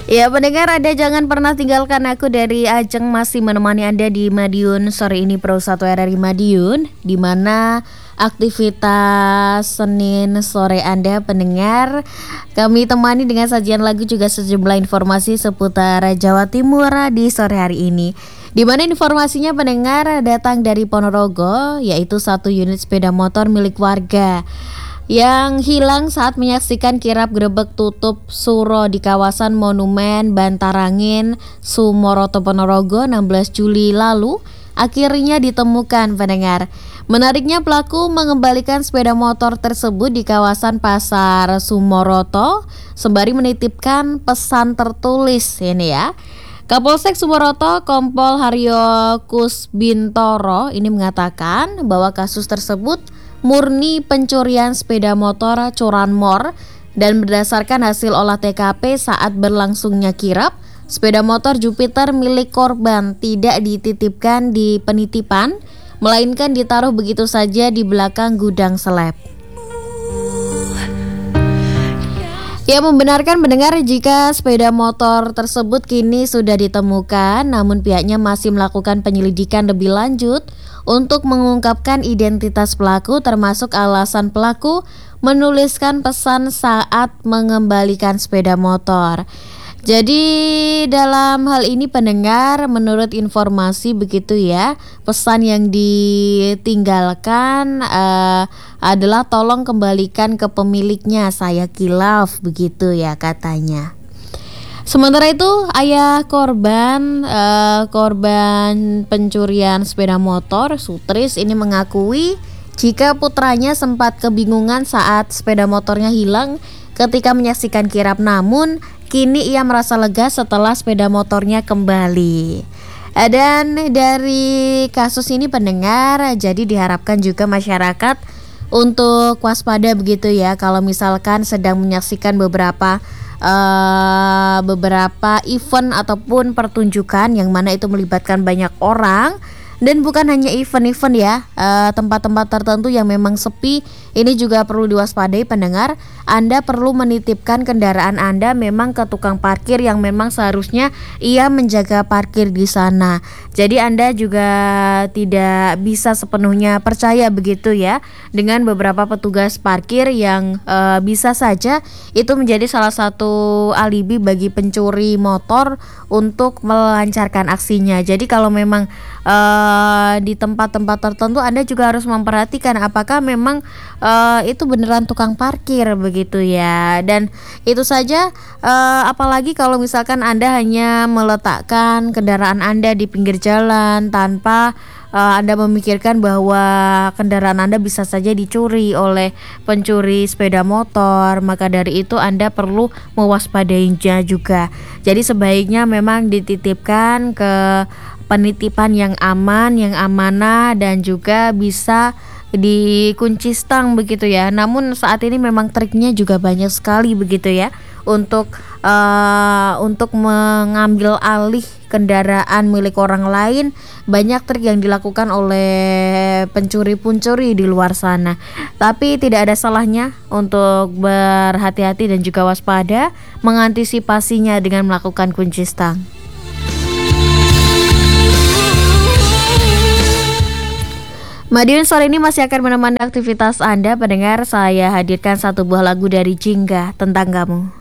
Ya pendengar, Anda jangan pernah tinggalkan aku dari Ajeng masih menemani Anda di Madiun sore ini Pro 1 RRI Madiun, di mana aktivitas Senin sore Anda pendengar kami temani dengan sajian lagu juga sejumlah informasi seputar Jawa Timur di sore hari ini. Di mana informasinya pendengar datang dari Ponorogo, yaitu satu unit sepeda motor milik warga yang hilang saat menyaksikan kirap grebek tutup suro di kawasan Monumen Bantarangin, Sumoroto, Ponorogo 16 Juli lalu akhirnya ditemukan pendengar. Menariknya pelaku mengembalikan sepeda motor tersebut di kawasan Pasar Sumoroto sembari menitipkan pesan tertulis ini ya. Kapolsek Sumoroto Kompol Haryo Kusbintoro ini mengatakan bahwa kasus tersebut murni pencurian sepeda motor curanmor dan berdasarkan hasil olah TKP saat berlangsungnya kirap, sepeda motor Jupiter milik korban tidak dititipkan di penitipan, melainkan ditaruh begitu saja di belakang gudang seleb. Ia membenarkan mendengar jika sepeda motor tersebut kini sudah ditemukan, namun pihaknya masih melakukan penyelidikan lebih lanjut untuk mengungkapkan identitas pelaku termasuk alasan pelaku menuliskan pesan saat mengembalikan sepeda motor. Jadi dalam hal ini pendengar, menurut informasi begitu ya, pesan yang ditinggalkan adalah tolong kembalikan ke pemiliknya, saya kilaf begitu ya katanya. Sementara itu ayah korban pencurian sepeda motor Sutris ini mengakui jika putranya sempat kebingungan saat sepeda motornya hilang ketika menyaksikan kirap, namun kini ia merasa lega setelah sepeda motornya kembali. Dan dari kasus ini pendengar, jadi diharapkan juga masyarakat untuk waspada begitu ya kalau misalkan sedang menyaksikan beberapa event ataupun pertunjukan yang mana itu melibatkan banyak orang. Dan bukan hanya event-event ya, tempat-tempat tertentu yang memang sepi, ini juga perlu diwaspadai pendengar. Anda perlu menitipkan kendaraan Anda memang ke tukang parkir yang memang seharusnya ia menjaga parkir di sana. Jadi Anda juga tidak bisa sepenuhnya percaya begitu ya dengan beberapa petugas parkir yang bisa saja itu menjadi salah satu alibi bagi pencuri motor untuk melancarkan aksinya. Jadi kalau memang di tempat-tempat tertentu Anda juga harus memperhatikan apakah memang itu beneran tukang parkir begitu ya. Dan itu saja, apalagi kalau misalkan Anda hanya meletakkan kendaraan Anda di pinggir jalan tanpa Anda memikirkan bahwa kendaraan Anda bisa saja dicuri oleh pencuri sepeda motor, maka dari itu Anda perlu mewaspadainya juga. Jadi sebaiknya memang dititipkan ke penitipan yang aman, yang amanah dan juga bisa dikunci stang begitu ya. Namun saat ini memang triknya juga banyak sekali begitu ya untuk mengambil alih kendaraan milik orang lain. Banyak trik yang dilakukan oleh pencuri-pencuri di luar sana. Tapi tidak ada salahnya untuk berhati-hati dan juga waspada mengantisipasinya dengan melakukan kunci stang. Madiun sore ini masih akan menemani aktivitas Anda pendengar. Saya hadirkan satu buah lagu dari Jingga, Tentang Kamu.